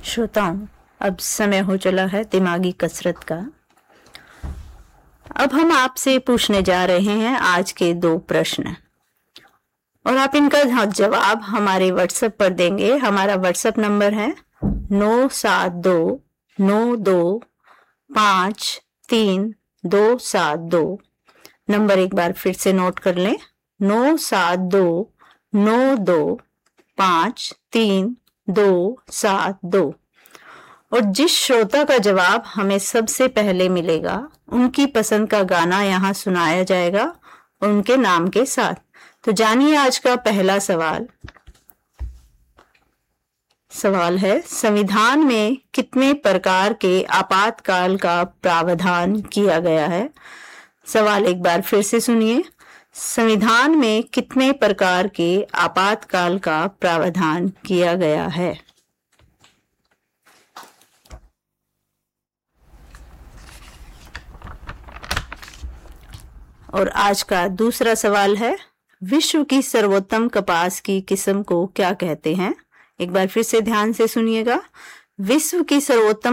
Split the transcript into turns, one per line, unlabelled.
श्रोताओं, अब समय हो चला है दिमागी कसरत का। अब हम आपसे पूछने जा रहे हैं आज के 2 प्रश्न और आप इनका जवाब हमारे व्हाट्सएप पर देंगे। हमारा व्हाट्सएप नंबर है 9729253272। नंबर एक बार फिर से नोट कर लें, 9729253272। और जिस श्रोता का जवाब हमें सबसे पहले मिलेगा उनकी पसंद का गाना यहाँ सुनाया जाएगा उनके नाम के साथ। तो जानिए आज का पहला सवाल। सवाल है, संविधान में कितने प्रकार के आपातकाल का प्रावधान किया गया है? सवाल एक बार फिर से सुनिए, संविधान में कितने प्रकार के आपातकाल का प्रावधान किया गया है? और आज का दूसरा सवाल है, विश्व की सर्वोत्तम कपास की किस्म को क्या कहते हैं? एक बार फिर से ध्यान से सुनिएगा, विश्व की सर्वोत्तम